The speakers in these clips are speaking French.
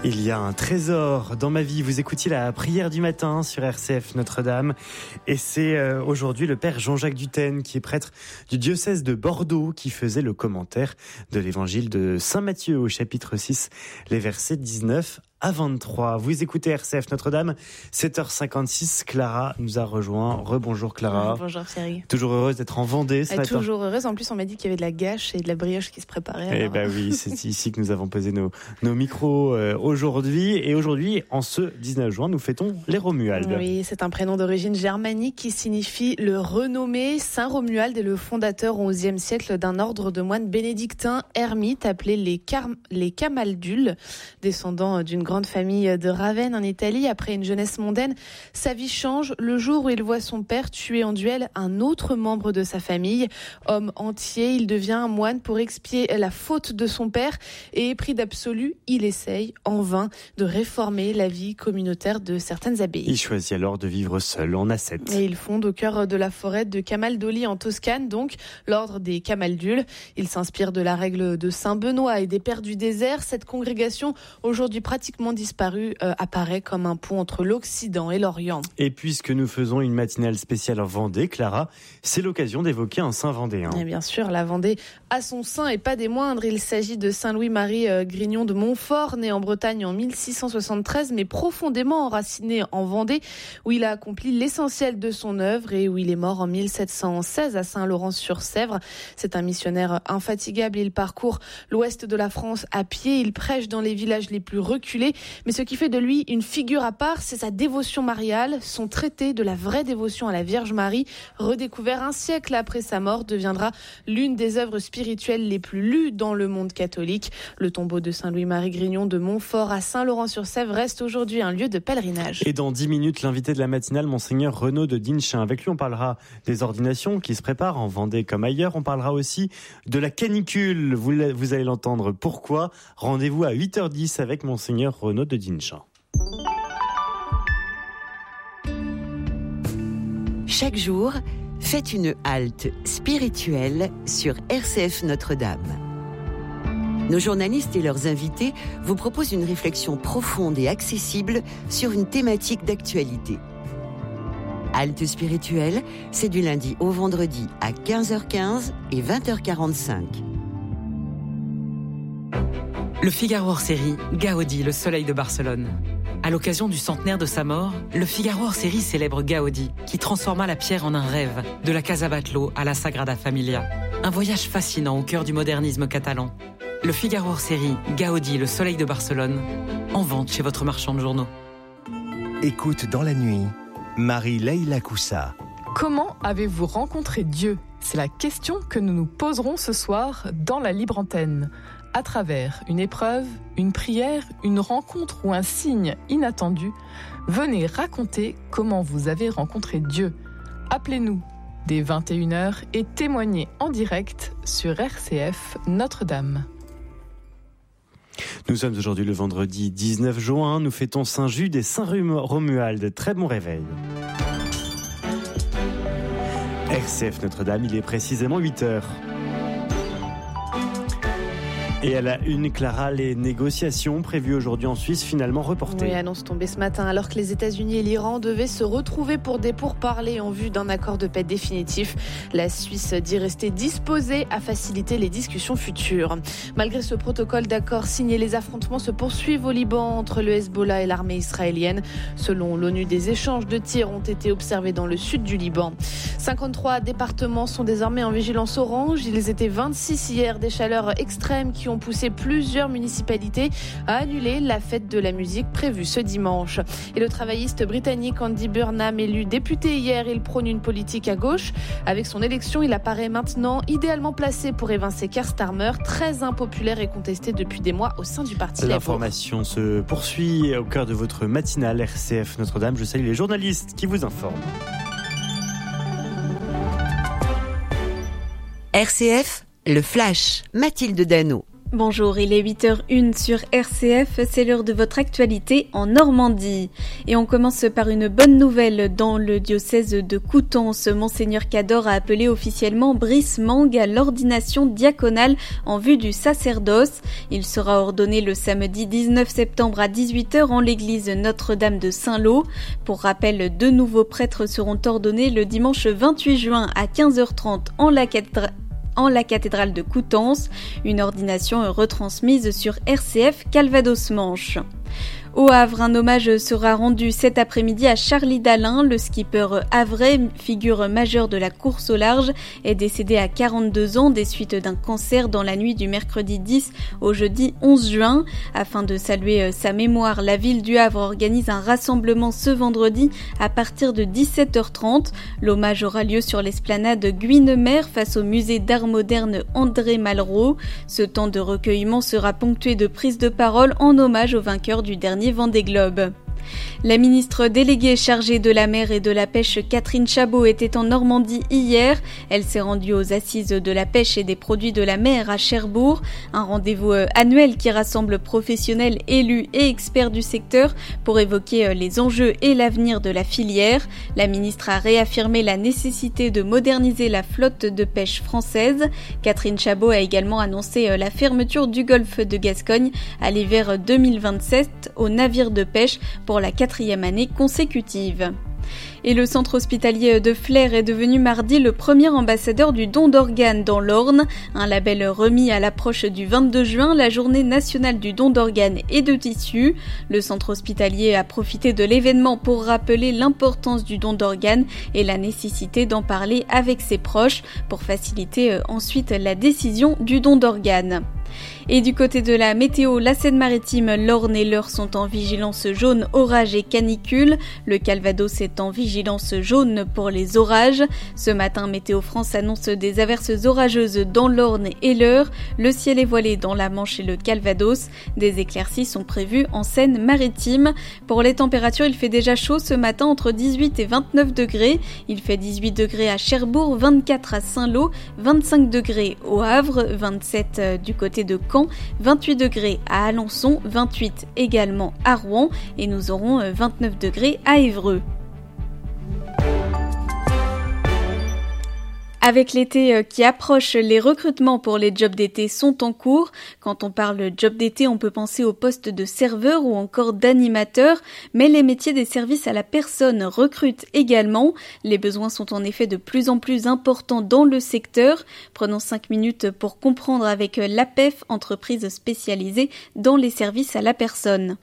Il y a un trésor dans ma vie. Vous écoutiez la prière du matin sur RCF Notre-Dame. Et c'est aujourd'hui le père Jean-Jacques Dutène, qui est prêtre du diocèse de Bordeaux, qui faisait le commentaire de l'évangile de Saint Matthieu au chapitre 6, les versets 19 à 23. Vous écoutez RCF Notre-Dame, 7h56. Clara nous a rejoint. Rebonjour Clara. Bonjour Thierry. Toujours heureuse d'être en Vendée ce matin. Toujours heureuse. En plus, on m'a dit qu'il y avait de la gâche et de la brioche qui se préparaient. Eh ben oui, c'est ici que nous avons posé nos micros aujourd'hui. Et aujourd'hui, en ce 19 juin, nous fêtons les Romualdes. Oui, c'est un prénom d'origine germanique qui signifie le renommé. Saint Romuald est le fondateur au XIe siècle d'un ordre de moines bénédictins ermites appelés les Camaldules, descendants d'une grande famille de Ravenne en Italie. Après une jeunesse mondaine, sa vie change le jour où il voit son père tuer en duel un autre membre de sa famille. Homme entier, il devient un moine pour expier la faute de son père et épris d'absolu, il essaye en vain de réformer la vie communautaire de certaines abbayes. Il choisit alors de vivre seul en ascète. Et il fonde au cœur de la forêt de Camaldoli en Toscane, donc l'ordre des Camaldules. Il s'inspire de la règle de Saint Benoît et des Pères du désert. Cette congrégation, aujourd'hui pratiquement disparue, apparaît comme un pont entre l'Occident et l'Orient. Et puisque nous faisons une matinale spéciale en Vendée, Clara, c'est l'occasion d'évoquer un saint vendéen. Et bien sûr, la Vendée a son saint et pas des moindres. Il s'agit de Saint Louis-Marie Grignon de Montfort, né en Bretagne en 1673, mais profondément enraciné en Vendée, où il a accompli l'essentiel de son œuvre et où il est mort en 1716 à Saint-Laurent-sur-Sèvre. C'est un missionnaire infatigable. Il parcourt l'ouest de la France à pied. Il prêche dans les villages les plus reculés. Mais ce qui fait de lui une figure à part, c'est sa dévotion mariale. Son traité de la vraie dévotion à la Vierge Marie, redécouvert un siècle après sa mort, deviendra l'une des œuvres spirituelles les plus lues dans le monde catholique. Le tombeau de Saint Louis-Marie Grignon de Montfort à Saint-Laurent-sur-Sèvre reste aujourd'hui un lieu de pèlerinage. Et dans 10 minutes, l'invité de la matinale, Monseigneur Renaud de Dinchin. Avec lui, on parlera des ordinations qui se préparent en Vendée comme ailleurs. On parlera aussi de la canicule. Vous allez l'entendre. Pourquoi ? Rendez-vous à 8h10 avec Monseigneur Renaud de Dinchin. Chaque jour, faites une halte spirituelle sur RCF Notre-Dame. Nos journalistes et leurs invités vous proposent une réflexion profonde et accessible sur une thématique d'actualité. Halte spirituelle, c'est du lundi au vendredi à 15h15 et 20h45. Le Figaro hors-série, Gaudi, le soleil de Barcelone. À l'occasion du centenaire de sa mort, le Figaro hors-série célèbre Gaudi, qui transforma la pierre en un rêve, de la Casa Batlló à la Sagrada Familia. Un voyage fascinant au cœur du modernisme catalan. Le Figaro hors-série, Gaudi, le soleil de Barcelone, en vente chez votre marchand de journaux. Écoute dans la nuit, Marie-Leila Coussa. Comment avez-vous rencontré Dieu ? C'est la question que nous nous poserons ce soir dans la Libre Antenne. À travers une épreuve, une prière, une rencontre ou un signe inattendu, venez raconter comment vous avez rencontré Dieu. Appelez-nous dès 21h et témoignez en direct sur RCF Notre-Dame. Nous sommes aujourd'hui le vendredi 19 juin. Nous fêtons Saint-Jude et Saint-Romuald. Très bon réveil. RCF Notre-Dame, il est précisément 8h. Et à la une, Clara, les négociations prévues aujourd'hui en Suisse finalement reportées. Oui, annonce tombée ce matin alors que les États-Unis et l'Iran devaient se retrouver pour des pourparlers en vue d'un accord de paix définitif. La Suisse dit rester disposée à faciliter les discussions futures. Malgré ce protocole d'accord signé, les affrontements se poursuivent au Liban entre le Hezbollah et l'armée israélienne. Selon l'ONU, des échanges de tirs ont été observés dans le sud du Liban. 53 départements sont désormais en vigilance orange. Ils étaient 26 hier, des chaleurs extrêmes qui ont poussé plusieurs municipalités à annuler la fête de la musique prévue ce dimanche. Et le travailliste britannique Andy Burnham, élu député hier, il prône une politique à gauche. Avec son élection, il apparaît maintenant idéalement placé pour évincer Keir Starmer, très impopulaire et contesté depuis des mois au sein du parti Labour. L'information se poursuit au cœur de votre matinale RCF Notre-Dame. Je salue les journalistes qui vous informent. RCF, le Flash, Mathilde Dano. Bonjour, il est 8h01 sur RCF, c'est l'heure de votre actualité en Normandie. Et on commence par une bonne nouvelle dans le diocèse de Coutances. Monseigneur Cador a appelé officiellement Brice Mang à l'ordination diaconale en vue du sacerdoce. Il sera ordonné le samedi 19 septembre à 18h en l'église Notre-Dame de Saint-Lô. Pour rappel, 2 nouveaux prêtres seront ordonnés le dimanche 28 juin à 15h30 en la cathédrale de Coutances, une ordination retransmise sur RCF Calvados-Manche. Au Havre, un hommage sera rendu cet après-midi à Charlie Dalin. Le skipper havrais, figure majeure de la course au large, est décédé à 42 ans des suites d'un cancer dans la nuit du mercredi 10 au jeudi 11 juin. Afin de saluer sa mémoire, la ville du Havre organise un rassemblement ce vendredi à partir de 17h30. L'hommage aura lieu sur l'esplanade Guynemer face au musée d'art moderne André Malraux. Ce temps de recueillement sera ponctué de prises de parole en hommage au vainqueur du dernier Vendée Globe. La ministre déléguée chargée de la mer et de la pêche, Catherine Chabot, était en Normandie hier. Elle s'est rendue aux assises de la pêche et des produits de la mer à Cherbourg, un rendez-vous annuel qui rassemble professionnels, élus et experts du secteur pour évoquer les enjeux et l'avenir de la filière. La ministre a réaffirmé la nécessité de moderniser la flotte de pêche française. Catherine Chabot a également annoncé la fermeture du golfe de Gascogne à l'hiver 2027 aux navires de pêche pour la 4e année consécutive. Et le centre hospitalier de Flers est devenu mardi le premier ambassadeur du don d'organes dans l'Orne, un label remis à l'approche du 22 juin, la journée nationale du don d'organes et de tissus. Le centre hospitalier a profité de l'événement pour rappeler l'importance du don d'organes et la nécessité d'en parler avec ses proches pour faciliter ensuite la décision du don d'organes. Et du côté de la météo, la Seine-Maritime, l'Orne et l'Eure sont en vigilance jaune, orage et canicule. Le Calvados est en vigilance jaune pour les orages. Ce matin, Météo France annonce des averses orageuses dans l'Orne et l'Eure. Le ciel est voilé dans la Manche et le Calvados. Des éclaircies sont prévues en Seine-Maritime. Pour les températures, il fait déjà chaud ce matin entre 18 et 29 degrés. Il fait 18 degrés à Cherbourg, 24 à Saint-Lô, 25 degrés au Havre, 27 du côté de Caen, 28 degrés à Alençon, 28 également à Rouen et nous aurons 29 degrés à Évreux. Avec l'été qui approche, les recrutements pour les jobs d'été sont en cours. Quand on parle job d'été, on peut penser au poste de serveur ou encore d'animateur, mais les métiers des services à la personne recrutent également. Les besoins sont en effet de plus en plus importants dans le secteur. Prenons 5 minutes pour comprendre avec l'APEF, entreprise spécialisée dans les services à la personne.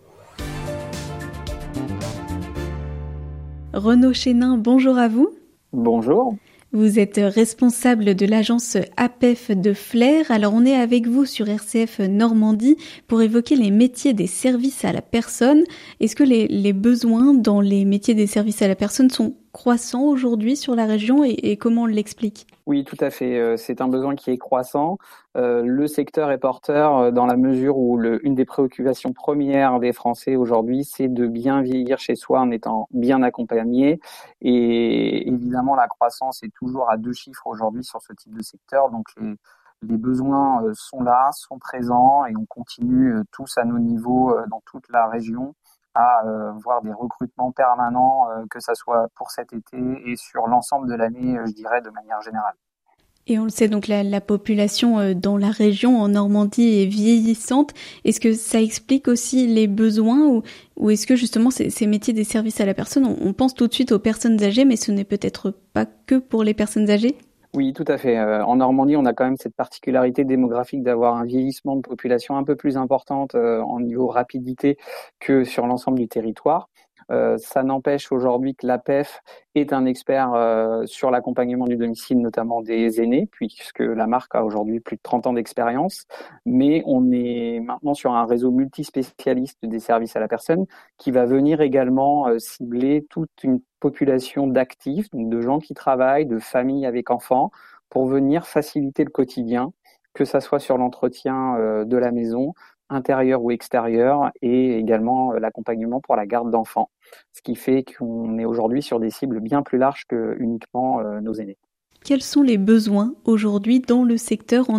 Renaud Chénin, bonjour à vous. Bonjour. Vous êtes responsable de l'agence APEF de Flers. Alors on est avec vous sur RCF Normandie pour évoquer les métiers des services à la personne. Est-ce que les besoins dans les métiers des services à la personne sont croissants aujourd'hui sur la région et comment on l'explique ? Oui, tout à fait. C'est un besoin qui est croissant. Le secteur est porteur dans la mesure où une des préoccupations premières des Français aujourd'hui, c'est de bien vieillir chez soi en étant bien accompagné. Et évidemment, la croissance est toujours à 2 chiffres aujourd'hui sur ce type de secteur. Donc, les besoins sont là, sont présents et on continue tous à nos niveaux dans toute la région à voir des recrutements permanents, que ça soit pour cet été et sur l'ensemble de l'année, je dirais, de manière générale. Et on le sait, donc la population dans la région, en Normandie, est vieillissante. Est-ce que ça explique aussi les besoins ou est-ce que justement ces métiers des services à la personne, on pense tout de suite aux personnes âgées, mais ce n'est peut-être pas que pour les personnes âgées ? Oui, tout à fait. En Normandie, on a quand même cette particularité démographique d'avoir un vieillissement de population un peu plus importante en niveau rapidité que sur l'ensemble du territoire. Ça n'empêche aujourd'hui que l'APEF est un expert sur l'accompagnement du domicile, notamment des aînés, puisque la marque a aujourd'hui plus de 30 ans d'expérience. Mais on est maintenant sur un réseau multispécialiste des services à la personne qui va venir également cibler toute une population d'actifs, donc de gens qui travaillent, de familles avec enfants, pour venir faciliter le quotidien, que ça soit sur l'entretien de la maison, intérieur ou extérieur, et également l'accompagnement pour la garde d'enfants. Ce qui fait qu'on est aujourd'hui sur des cibles bien plus larges que uniquement nos aînés. Quels sont les besoins aujourd'hui dans le secteur en Normandie ?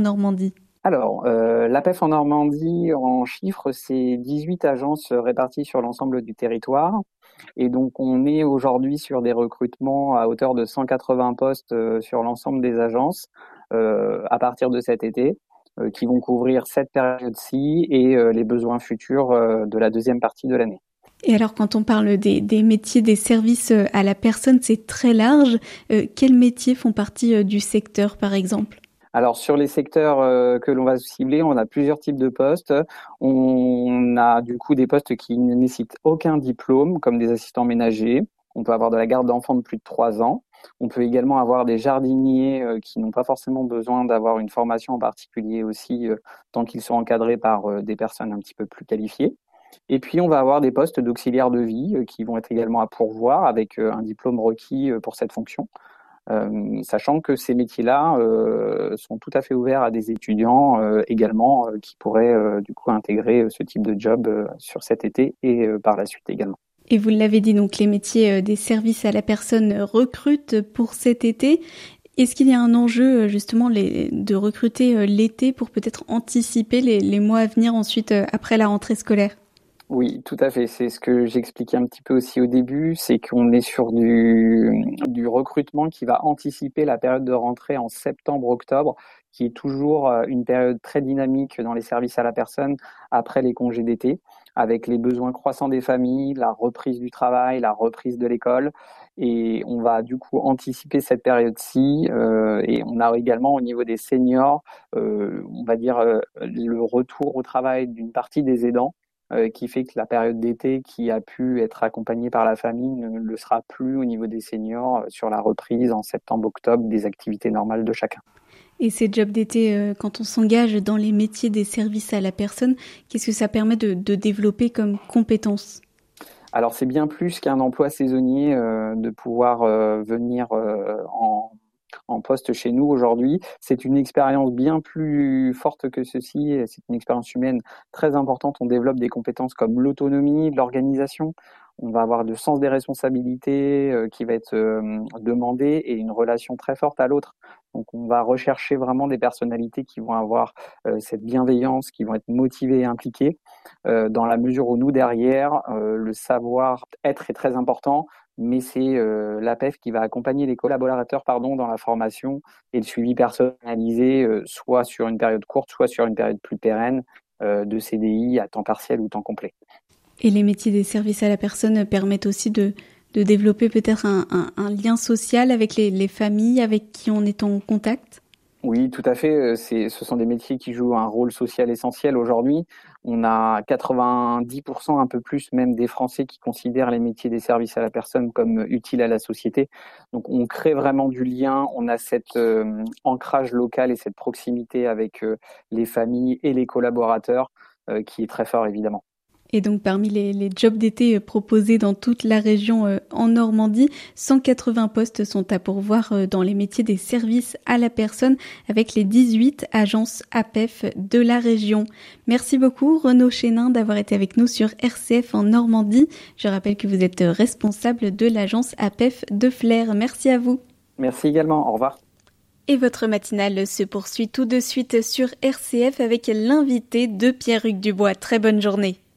Alors, l'APEF en Normandie, en chiffres, c'est 18 agences réparties sur l'ensemble du territoire. Et donc, on est aujourd'hui sur des recrutements à hauteur de 180 postes sur l'ensemble des agences à partir de cet été, qui vont couvrir cette période-ci et les besoins futurs de la deuxième partie de l'année. Et alors, quand on parle des métiers des services à la personne, c'est très large. Quels métiers font partie du secteur, par exemple ? Alors sur les secteurs que l'on va cibler, on a plusieurs types de postes. On a du coup des postes qui ne nécessitent aucun diplôme, comme des assistants ménagers. On peut avoir de la garde d'enfants de plus de 3 ans. On peut également avoir des jardiniers qui n'ont pas forcément besoin d'avoir une formation en particulier aussi, tant qu'ils sont encadrés par des personnes un petit peu plus qualifiées. Et puis on va avoir des postes d'auxiliaires de vie qui vont être également à pourvoir avec un diplôme requis pour cette fonction. Sachant que ces métiers-là sont tout à fait ouverts à des étudiants également qui pourraient du coup intégrer ce type de job sur cet été et par la suite également. Et vous l'avez dit, donc les métiers des services à la personne recrutent pour cet été. Est-ce qu'il y a un enjeu justement de recruter l'été pour peut-être anticiper les mois à venir ensuite après la rentrée scolaire ? Oui, tout à fait. C'est ce que j'expliquais un petit peu aussi au début, c'est qu'on est sur du recrutement qui va anticiper la période de rentrée en septembre-octobre, qui est toujours une période très dynamique dans les services à la personne après les congés d'été, avec les besoins croissants des familles, la reprise du travail, la reprise de l'école. Et on va du coup anticiper cette période-ci. Et on a également au niveau des seniors, on va dire le retour au travail d'une partie des aidants, qui fait que la période d'été qui a pu être accompagnée par la famille ne le sera plus au niveau des seniors sur la reprise en septembre-octobre des activités normales de chacun. Et ces jobs d'été, quand on s'engage dans les métiers des services à la personne, qu'est-ce que ça permet de développer comme compétences ? Alors c'est bien plus qu'un emploi saisonnier de pouvoir venir en poste chez nous aujourd'hui. C'est une expérience bien plus forte que ceci. C'est une expérience humaine très importante. On développe des compétences comme l'autonomie, l'organisation. On va avoir le sens des responsabilités qui va être demandé et une relation très forte à l'autre. Donc on va rechercher vraiment des personnalités qui vont avoir cette bienveillance, qui vont être motivées et impliquées dans la mesure où nous derrière, le savoir-être est très important. Mais c'est l'APEF qui va accompagner les collaborateurs dans la formation et le suivi personnalisé, soit sur une période courte, soit sur une période plus pérenne, de CDI à temps partiel ou temps complet. Et les métiers des services à la personne permettent aussi de développer peut-être un lien social avec les familles avec qui on est en contact ? Oui, tout à fait. Ce sont des métiers qui jouent un rôle social essentiel aujourd'hui. On a 90%, un peu plus même, des Français qui considèrent les métiers des services à la personne comme utiles à la société. Donc on crée vraiment du lien, on a cet ancrage local et cette proximité avec les familles et les collaborateurs qui est très fort évidemment. Et donc parmi les jobs d'été proposés dans toute la région en Normandie, 180 postes sont à pourvoir dans les métiers des services à la personne avec les 18 agences APEF de la région. Merci beaucoup Renaud Chénin d'avoir été avec nous sur RCF en Normandie. Je rappelle que vous êtes responsable de l'agence APEF de Flers. Merci à vous. Merci également, au revoir. Et votre matinale se poursuit tout de suite sur RCF avec l'invité de Pierre-Hugues Dubois. Très bonne journée.